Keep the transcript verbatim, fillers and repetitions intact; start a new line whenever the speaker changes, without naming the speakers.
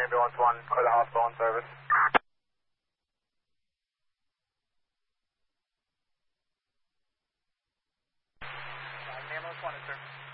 Ambulance one, clear the hospital in service.
Ambulance one, sir.